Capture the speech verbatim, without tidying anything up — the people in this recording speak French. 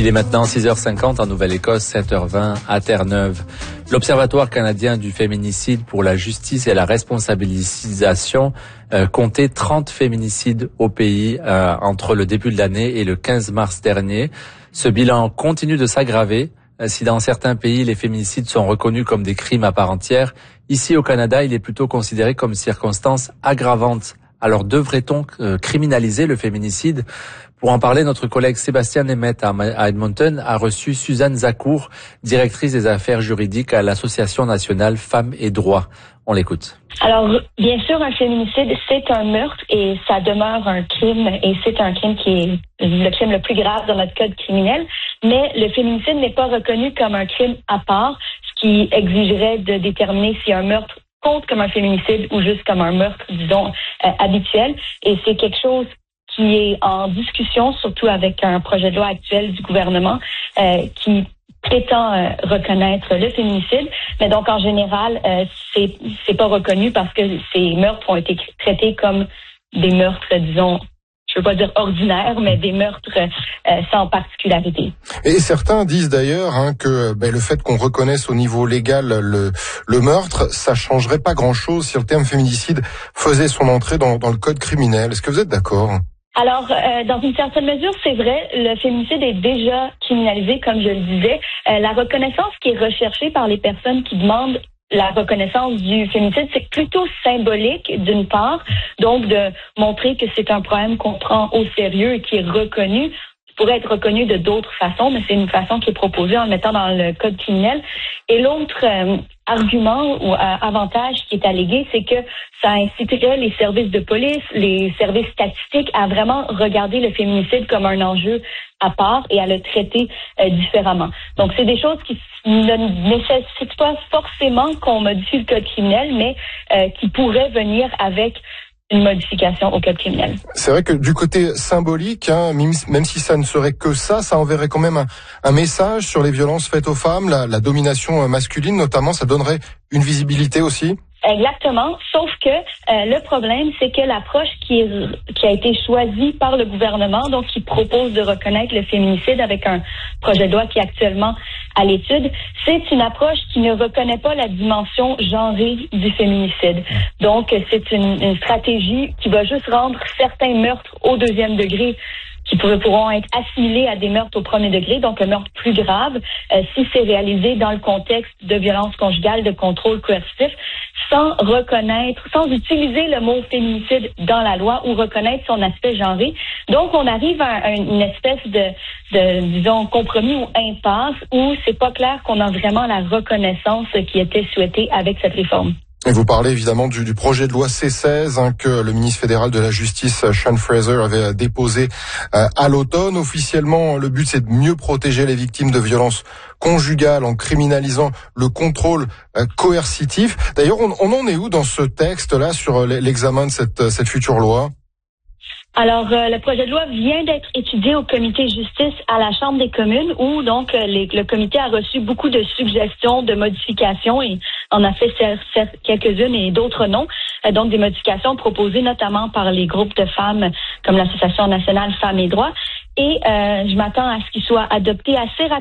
Il est maintenant six heures cinquante en Nouvelle-Écosse, sept heures vingt à Terre-Neuve. L'Observatoire canadien du féminicide pour la justice et la responsabilisation euh, comptait trente féminicides au pays euh, entre le début de l'année et le quinze mars dernier. Ce bilan continue de s'aggraver. Si dans certains pays, les féminicides sont reconnus comme des crimes à part entière, ici au Canada, il est plutôt considéré comme circonstance aggravante. Alors devrait-on euh, criminaliser le féminicide ? Pour en parler, notre collègue Sébastien Nemeth à Edmonton a reçu Suzanne Zacour, directrice des affaires juridiques à l'Association nationale Femmes et Droits. On l'écoute. Alors, bien sûr, un féminicide, c'est un meurtre et ça demeure un crime et c'est un crime qui est le crime le plus grave dans notre code criminel. Mais le féminicide n'est pas reconnu comme un crime à part, ce qui exigerait de déterminer si un meurtre compte comme un féminicide ou juste comme un meurtre, disons, euh, habituel. Et c'est quelque chose qui est en discussion, surtout avec un projet de loi actuel du gouvernement euh, qui prétend euh, reconnaître le féminicide, mais donc en général, euh, c'est c'est pas reconnu parce que ces meurtres ont été traités comme des meurtres, disons, je veux pas dire ordinaires, mais des meurtres euh, sans particularité. Et certains disent d'ailleurs hein, que ben, le fait qu'on reconnaisse au niveau légal le, le meurtre, ça changerait pas grand-chose si le terme féminicide faisait son entrée dans, dans le code criminel. Est-ce que vous êtes d'accord ? Alors, euh, dans une certaine mesure, c'est vrai, le féminicide est déjà criminalisé, comme je le disais. Euh, la reconnaissance qui est recherchée par les personnes qui demandent la reconnaissance du féminicide, c'est plutôt symbolique, d'une part, donc de montrer que c'est un problème qu'on prend au sérieux et qui est reconnu, qui pourrait être reconnu de d'autres façons, mais c'est une façon qui est proposée en le mettant dans le code criminel. Et l'autre euh, argument ou euh, avantage qui est allégué, c'est que ça inciterait les services de police, les services statistiques à vraiment regarder le féminicide comme un enjeu à part et à le traiter euh, différemment. Donc, c'est des choses qui ne nécessitent pas forcément qu'on modifie le code criminel, mais euh, qui pourraient venir avec une modification au code criminel. C'est vrai que du côté symbolique, hein, même si ça ne serait que ça, ça enverrait quand même un, un message sur les violences faites aux femmes, la, la domination masculine notamment, ça donnerait une visibilité aussi. Exactement, sauf que euh, le problème, c'est que l'approche qui, est, qui a été choisie par le gouvernement, donc qui propose de reconnaître le féminicide avec un projet de loi qui est actuellement à l'étude, c'est une approche qui ne reconnaît pas la dimension genrée du féminicide. Donc, c'est une, une stratégie qui va juste rendre certains meurtres au deuxième degré qui pourraient, pourront être assimilés à des meurtres au premier degré, donc un meurtre plus grave, euh, si c'est réalisé dans le contexte de violence conjugale, de contrôle coercitif, sans reconnaître, sans utiliser le mot féminicide dans la loi ou reconnaître son aspect genré. Donc, on arrive à une espèce de, de disons, compromis ou impasse où c'est pas clair qu'on a vraiment la reconnaissance qui était souhaitée avec cette réforme. Et vous parlez évidemment du, du projet de loi C seize hein, que le ministre fédéral de la Justice, Sean Fraser, avait déposé euh, à l'automne. Officiellement, le but, c'est de mieux protéger les victimes de violences conjugales en criminalisant le contrôle euh, coercitif. D'ailleurs, on, on en est où dans ce texte-là sur l'examen de cette, cette future loi ? Alors, euh, le projet de loi vient d'être étudié au comité justice à la Chambre des communes où, donc, euh, les, le comité a reçu beaucoup de suggestions de modifications et en a fait certes quelques-unes et d'autres non. Euh, donc, des modifications proposées notamment par les groupes de femmes comme l'Association nationale Femmes et Droits. Et euh, je m'attends à ce qu'il soit adopté assez rapidement